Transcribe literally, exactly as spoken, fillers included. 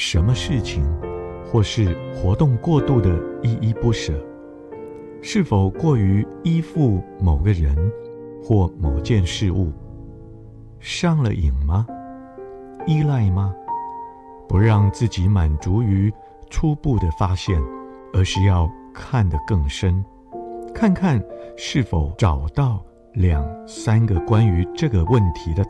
什么事情，或是活动过度的依依不舍？是否过于依附某个人或某件事物？上了瘾吗？依赖吗？不让自己满足于初步的发现，而是要看得更深，看看是否找到两三个关于这个问题的